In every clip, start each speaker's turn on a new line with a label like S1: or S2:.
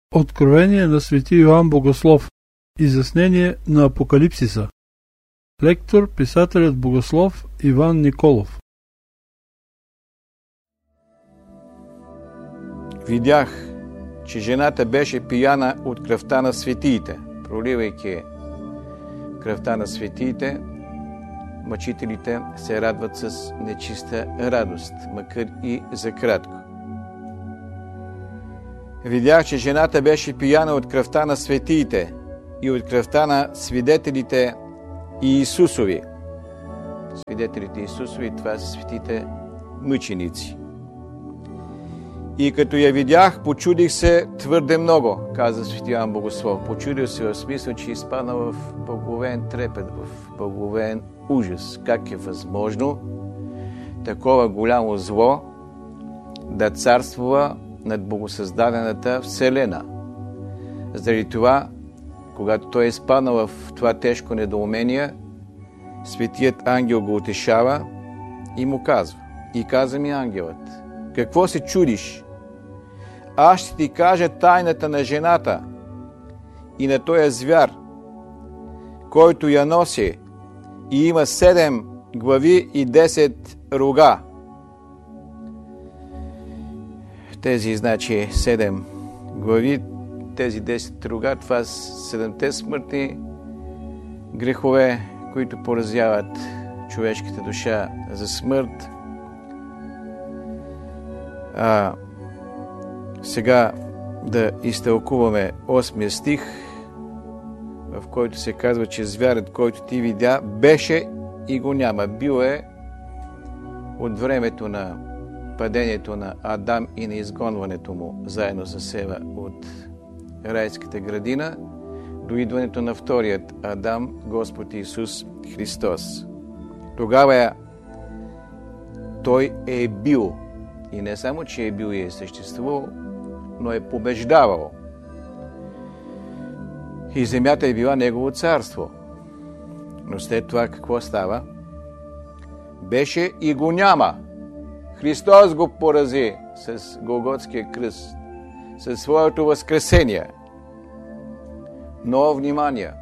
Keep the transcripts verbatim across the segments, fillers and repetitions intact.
S1: Откровение на свети Йоан Богослов. Изяснение на Апокалипсиса. Лектор, писателят богослов Иван Николов.
S2: Видях, че жената беше пияна от кръвта на светиите. Проливайки кръвта на светиите, мъчителите се радват с нечиста радост, макар и за кратко. Видях, че жената беше пияна от кръвта на светиите и от кръвта на свидетелите Иисусови. Свидетелите Иисусови, това са светите мъченици. И като я видях, почудих се твърде много, каза свети Йоан Богослов. Почудил се в смисъл, че изпадна в благовен трепет, в благовен ужас. Как е възможно такова голямо зло да царствува над богосъздадената вселена? Заради това, когато той е изпаднал в това тежко недоумение, светият ангел го утешава и му казва. И каза ми ангелът: какво се чудиш? Аз ще ти кажа тайната на жената и на този звяр, който я носи и има седем глави и десет рога. Тези, значи, седем глави, тези десет рога, това са седемте смъртни грехове, които поразяват човешката душа за смърт. А, сега да изтълкуваме осмия стих, в който се казва, че звярът, който ти видя, беше и го няма. Бил е от времето на падението на Адам и на изгонването му заедно с Ева от райската градина до идването на вторият Адам, Господ Исус Христос. Тогава той е бил, и не само, че е бил и е съществувал, но е побеждавал. И земята е била негово царство. Но след това какво става? Беше и го няма. Христос го порази с Голготския кръст, със своето възкресение. Но, внимание,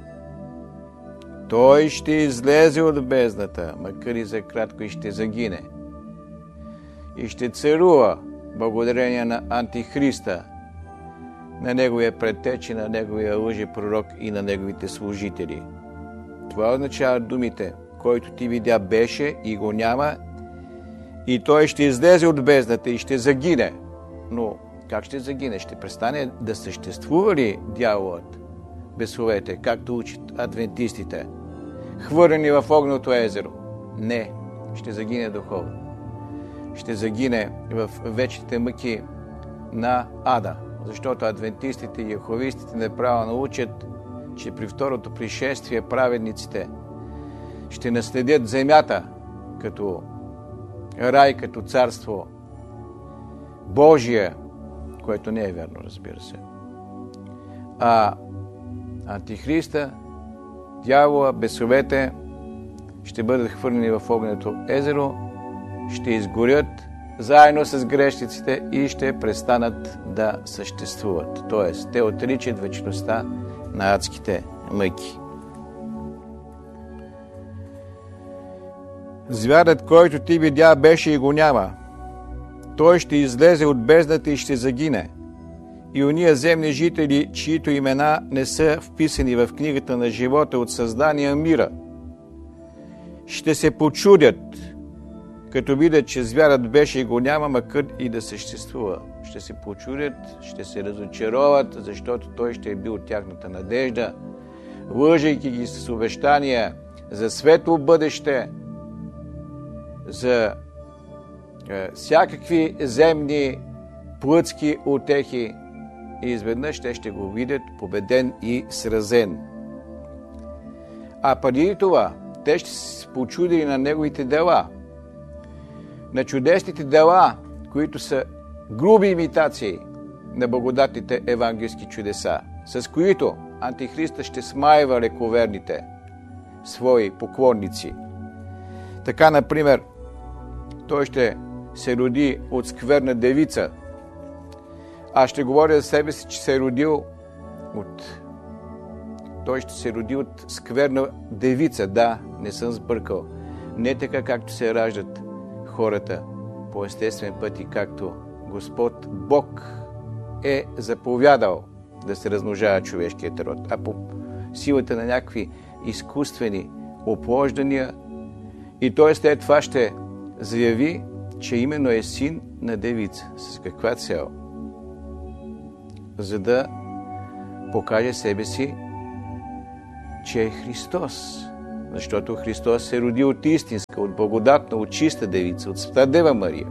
S2: той ще излезе от бездната, макар и за кратко, и ще загине. И ще царува благодарение на Антихриста, на неговия предтечи, на неговия лъжепророк и на неговите служители. Това означава думите, който ти видя беше и го няма, и той ще излезе от бездната и ще загине. Но как ще загине? Ще престане да съществува ли дяволът, бесовете, както учат адвентистите, хвърлени в огненото езеро? Не, ще загине духовно. Ще загине в вечните мъки на ада, защото адвентистите и йеховистите неправилно учат, че при второто пришествие праведниците ще наследят земята като рай, като царство Божие, което не е вярно, разбира се. А Антихриста, дявола, бесовете ще бъдат хвърлени в огненото езеро, ще изгорят заедно с грешниците и ще престанат да съществуват. Тоест, те отричат вечността на адските мъки. Звярът, който ти видя, беше и го няма. Той ще излезе от бездната и ще загине. И ония земни жители, чието имена не са вписани в книгата на живота от създания мира, ще се почудят, като видят, че звярат беше и го няма, макар и да съществува. Ще се почудят, ще се разочароват, защото той ще е бил тяхната надежда, лъжейки ги с обещания за светло бъдеще, за е, всякакви земни плътски утехи, и изведнъж те ще го видят победен и сразен. А преди това, те ще се почудили на неговите дела, на чудесните дела, които са груби имитации на благодатните евангелски чудеса, с които Антихриста ще смайва лековерните свои поклонници. Така, например, той ще се роди от скверна девица, Аз ще говоря за себе си, че се е родил от... Той ще се роди от скверна девица. Да, не съм сбъркал. Не така, както се раждат хората по естествен път и както Господ Бог е заповядал да се размножава човешкият род, а по силата на някакви изкуствени оплождания. И той след това ще заяви, че именно е син на девица. С каква цел? За да покаже себе си, че е Христос. Защото Христос се роди от истинска, от благодатна, от чиста девица, от Света Дева Мария.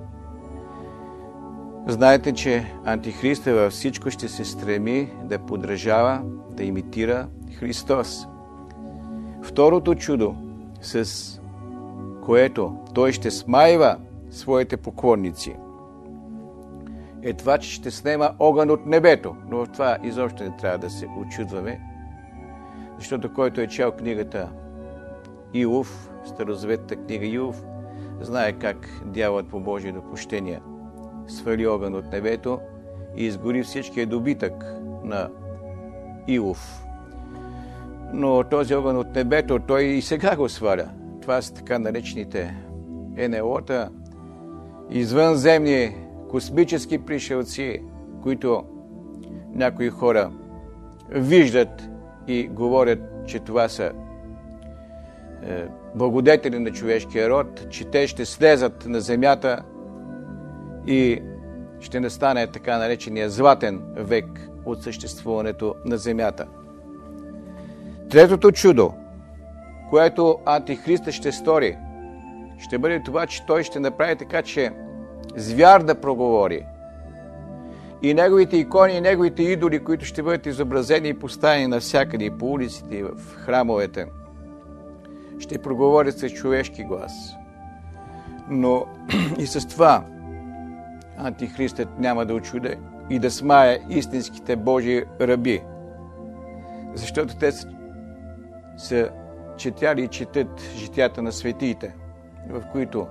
S2: Знаете, че Антихриста във всичко ще се стреми да подражава, да имитира Христос. Второто чудо, с което той ще смайва своите поклонници, е това, че ще снема огън от небето. Но в това изобщо не трябва да се очудваме, защото който е чел книгата Иов, старозаветната книга Иов, знае как дяволът по Божие допущение свали огън от небето и изгори всичкия добитък на Иов. Но този огън от небето, той и сега го сваля. Това са така наречените ен ел о-та, извънземни космически пришелци, които някои хора виждат и говорят, че това са е, благодетели на човешкия род, че те ще слезат на земята и ще настане така наречения златен век от съществуването на земята. Третото чудо, което Антихриста ще стори, ще бъде това, че той ще направи така, че звяр да проговори. И неговите икони, и неговите идоли, които ще бъдат изобразени и поставени навсякъде, и по улиците, и в храмовете, ще проговорят с човешки глас. Но и с това Антихристът няма да очуде и да смае истинските Божии раби. Защото те са, са четяли и четат житията на светиите, в които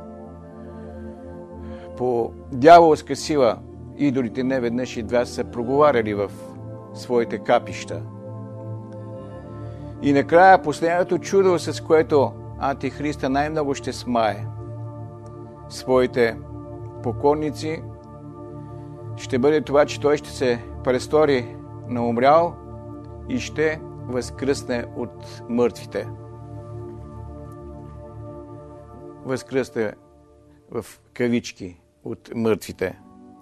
S2: по дяволска сила идолите не веднъж и два са проговаряли в своите капища. И накрая последното чудо, с което Антихриста най-много ще смае своите поклонници, ще бъде това, че той ще се престори на умрял и ще възкръсне от мъртвите. Възкръсне в кавички от мъртвите.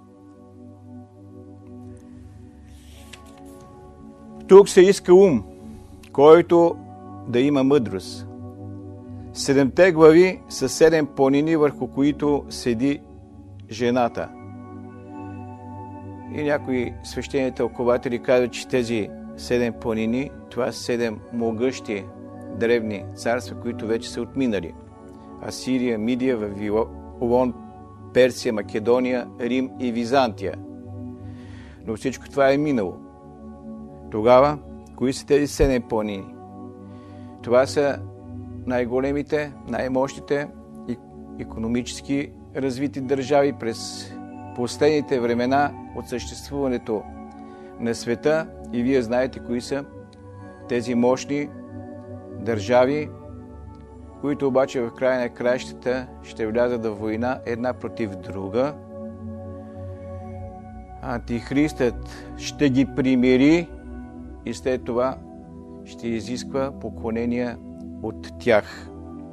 S2: Тук се иска ум, който да има мъдрост. Седемте глави са седем планини, върху които седи жената. И някои свещени тълкователи казват, че тези седем планини, това са седем могъщи древни царства, които вече са отминали. Асирия, Мидия, Вавилон, Персия, Македония, Рим и Византия. Но всичко това е минало. Тогава, кои са тези седем планини? Това са най-големите, най-мощните и икономически развити държави през последните времена от съществуването на света. И вие знаете кои са тези мощни държави, които обаче в края на краищата ще влязат в война една против друга. Антихристът ще ги примири и след това ще изисква поклонения от тях.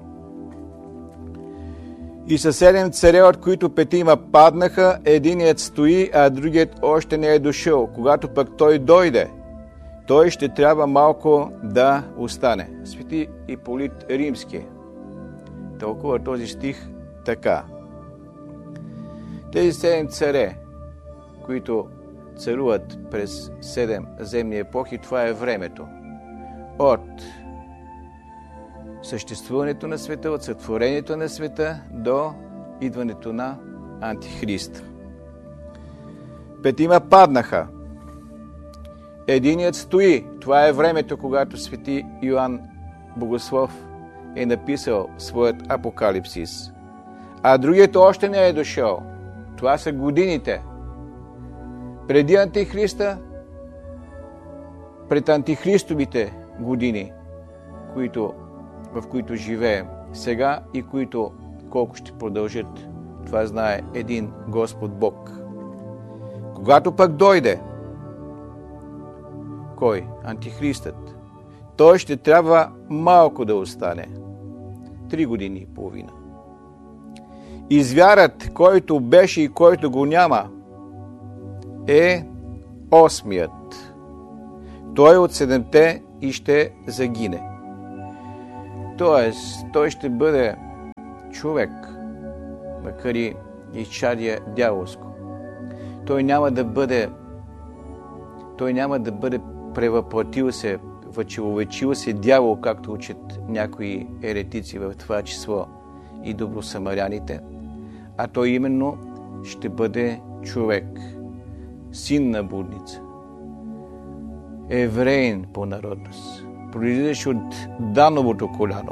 S2: И със седем царе, от които петима паднаха, единият стои, а другият още не е дошъл. Когато пък той дойде, той ще трябва малко да остане. Свети Иполит Римски тълкува този стих така. Тези седем царе, които царуват през седем земни епохи, това е времето. От съществуването на света, от сътворението на света до идването на Антихрист. Петима паднаха. Единият стои. Това е времето, когато свети Йоан Богослов е написал своят апокалипсис. А другият още не е дошъл. Това са годините преди Антихриста, пред антихристовите години, които, в които живеем сега и които колко ще продължат, това знае един Господ Бог. Когато пък дойде, кой? Антихристът. Той ще трябва малко да остане. Три години и половина. И звярат, който беше и който го няма, е осмият. Той от седемте и ще загине. Тоест, той ще бъде човек, макар и изчадие дяволско. Той няма да бъде той няма да бъде превъплатил се, въчеловечил се дявол, както учат някои еретици, в това число и добросамаряните, а той именно ще бъде човек, син на блудница, евреин по народност, произлизащ от Дановото коляно.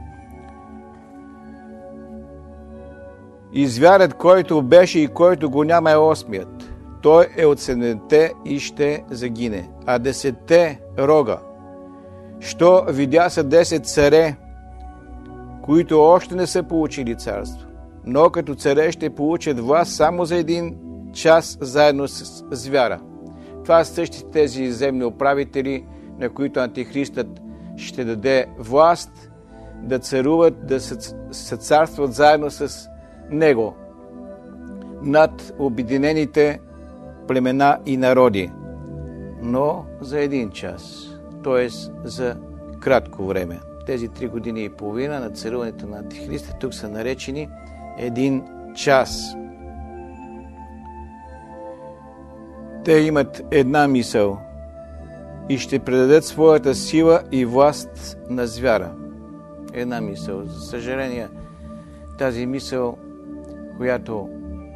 S2: И звярат, който беше и който го няма, е осмият. Той е от седемте и ще загине. А десетте рога, що видя са десет царе, които още не са получили царство, но като царе ще получат власт само за един час заедно с звяра. Това са същите тези земни управители, на които Антихристът ще даде власт да царуват, да съцарстват заедно с него над обединените племена и народи, но за един час, т.е. за кратко време. Тези три години и половина на царуването на Антихриста тук са наречени един час. Те имат една мисъл и ще предадат своята сила и власт на звяра. Една мисъл. За съжаление, тази мисъл, която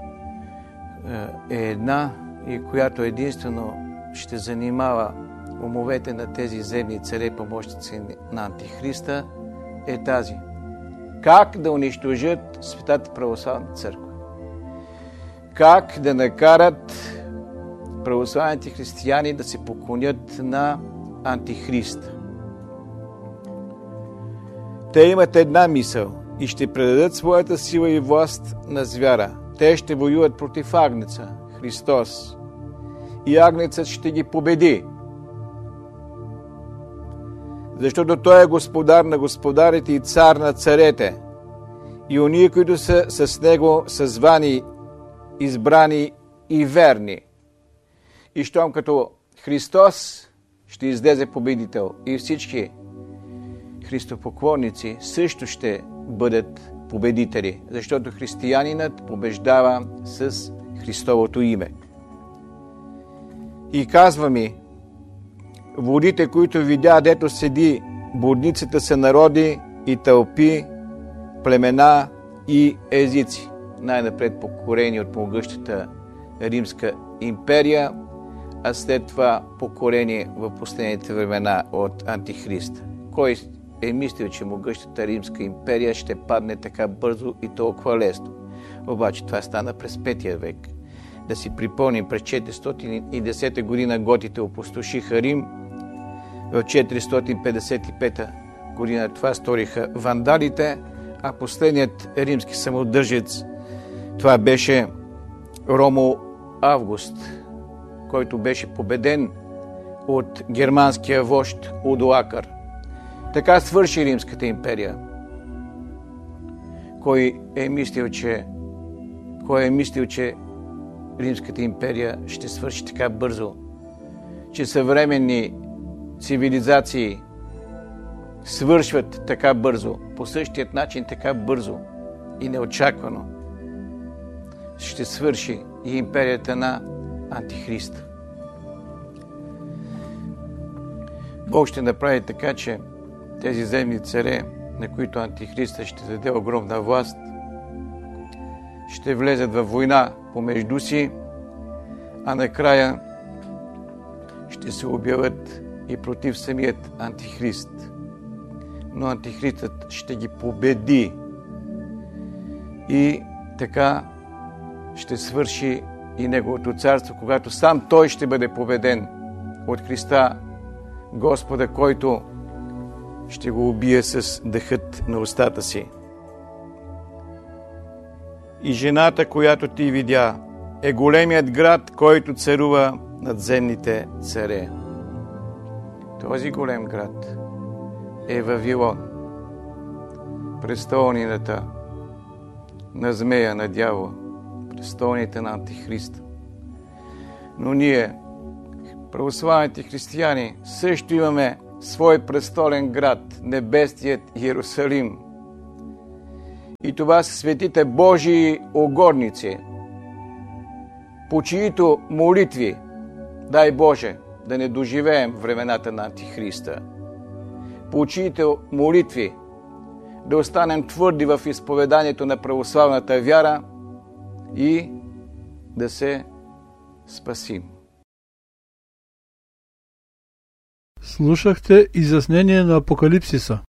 S2: е една и която единствено ще занимава умовете на тези земни царе, помощници на Антихриста, е тази. Как да унищожат Светата православна църква? Как да накарат православните християни да се поклонят на Антихриста? Те имат една мисъл и ще предадат своята сила и власт на звяра. Те ще воюват против Агнеца, Христос. И Агнецът ще ги победи. Защото Той е господар на господарите и цар на царете. И оние, които са с Него, са звани, избрани и верни. И щом като Христос ще излезе победител и всички христопоклонници също ще бъдат победители, защото християнинът побеждава с Христовото име. И казва ми, водите, които видя, дето седи, блудницата са народи и тълпи, племена и езици. Най-напред покорени от могъщата Римска империя, а след това покорени в последните времена от Антихриста. Кой е мислил, че могъщата Римска империя ще падне така бързо и толкова лесно? Обаче това стана през петия век. Да си припомним, през четиристотин и десета година готите опустошиха Рим, в четиристотин петдесет и пета година това сториха вандалите, а последният римски самодържец това беше Ромул Август, който беше победен от германския вожд Удоакър. Така свърши Римската империя. Кой е мислил, че кой е мислил, че Римската империя ще свърши така бързо, че съвременни цивилизации свършват така бързо, по същият начин така бързо и неочаквано ще свърши и империята на Антихриста. Бог ще направи така, че тези земни царе, на които Антихриста ще даде огромна власт, ще влезат във война помежду си, а накрая ще се обявят и против самият Антихрист. Но Антихристът ще ги победи и така ще свърши и Неговото царство, когато сам Той ще бъде победен от Христа, Господа, който ще го убие с дъхът на устата си. И жената, която ти видя, е големият град, който царува над земните царе. Този голем град е Вавилон, престолнината на змея, на дявола, престолните на Антихриста. Но ние, православните християни, също имаме свой престолен град, небесният Иерусалим. И това са светите Божии угодници, по чиито молитви, дай Боже, да не доживеем времената на Антихриста, по чиито молитви да останем твърди в изповеданието на православната вяра и да се спасим.
S1: Слушахте изяснение на Апокалипсиса.